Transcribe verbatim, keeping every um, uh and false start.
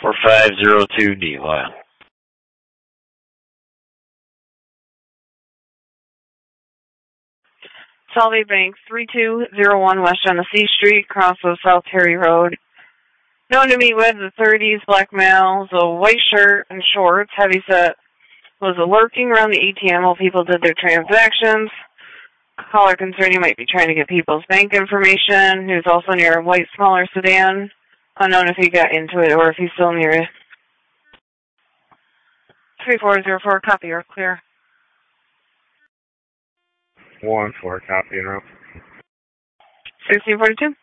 four five zero two D, Lyle. Salve Bank, three two zero one West Genesee Street, cross of South Terry Road. Known to me with the thirties, black male, a white shirt and shorts, heavy set, was lurking around the A T M while people did their transactions. Caller concerned he might be trying to get people's bank information. He was also near a white, smaller sedan. Unknown if he got into it or if he's still near it. three four zero four, copy or clear. one four, copy and route. sixteen forty-two.